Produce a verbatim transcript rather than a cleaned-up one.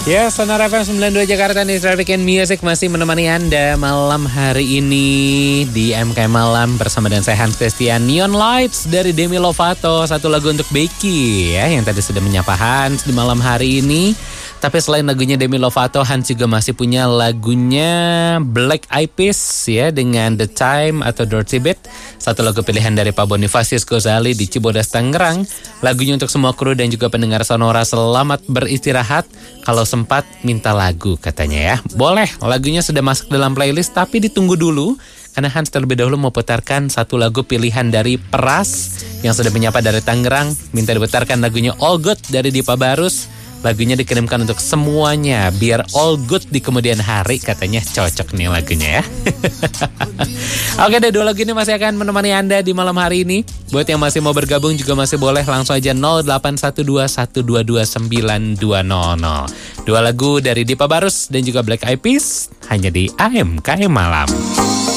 Ya, Sonora F M sembilan puluh dua Jakarta nih, Traffic and Music masih menemani Anda malam hari ini di M K Malam bersama dan saya Hans Christian. Neon Lights dari Demi Lovato, satu lagu untuk Becky ya, yang tadi sudah menyapa Hans di malam hari ini. Tapi selain lagunya Demi Lovato, Hans juga masih punya lagunya Black Eyed Peas ya, dengan The Time atau Dirty Bit. Satu lagu pilihan dari Pak Bonifacius Gozali di Cibodas, Tangerang. Lagunya untuk semua kru dan juga pendengar Sonora, selamat beristirahat. Kalau sempat minta lagu katanya ya. Boleh, lagunya sudah masuk dalam playlist tapi ditunggu dulu. Karena Hans terlebih dahulu mau putarkan satu lagu pilihan dari Peras yang sudah menyapa dari Tangerang. Minta diputarkan lagunya All Good dari Dipa Barus. Lagunya dikirimkan untuk semuanya biar all good di kemudian hari, katanya cocok nih lagunya ya. Oke deh, dua lagu ini masih akan menemani Anda di malam hari ini. Buat yang masih mau bergabung juga masih boleh, langsung aja nol delapan satu dua satu dua dua sembilan dua nol nol. Dua lagu dari Dipa Barus dan juga Black Eyed Peas hanya di A M K Malam.